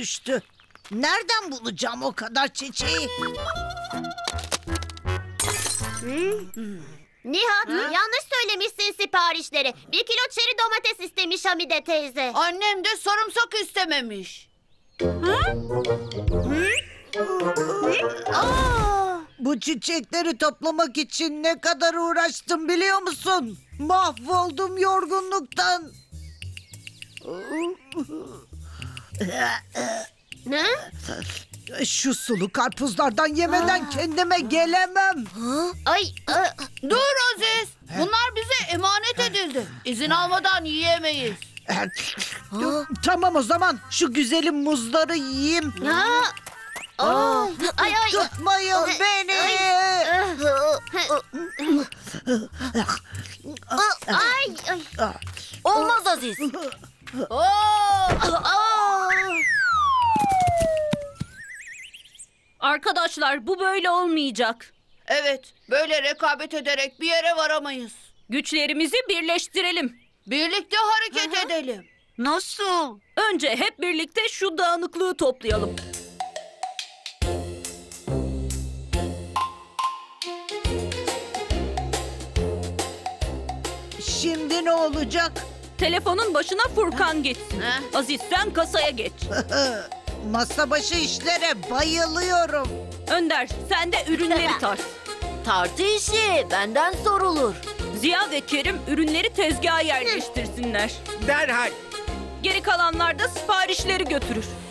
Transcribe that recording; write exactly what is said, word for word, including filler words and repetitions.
düştü. Nereden bulacağım o kadar çiçeği? Nihat, yanlış söylemişsin siparişleri. Bir kilo çeri domates istemiş Hamide teyze. Annem de sarımsak istememiş. Aa, Bu çiçekleri toplamak için ne kadar uğraştım biliyor musun? Mahvoldum yorgunluktan. ne? Şu sulu karpuzlardan yemeden kendime gelemem. Ay, ı, Dur Aziz. Bunlar bize emanet edildi. İzin almadan yiyemeyiz. Tamam o zaman şu güzelim muzları yiyeyim. ha. Aa, ay ay. Tutmayın beni. Ay, ay. Olmaz Aziz. Aa. Arkadaşlar bu böyle olmayacak. Evet, böyle rekabet ederek bir yere varamayız. Güçlerimizi birleştirelim. Birlikte hareket edelim. Nasıl? Önce hep birlikte şu dağınıklığı toplayalım. Şimdi ne olacak? Telefonun başına Furkan geçsin. He? Aziz sen kasaya geç. Masa başı işlere bayılıyorum. Önder sen de ürünleri tart. Tartı işi benden sorulur. Ziya ve Kerim ürünleri tezgaha yerleştirsinler. Derhal. Geri kalanlar da siparişleri götürür.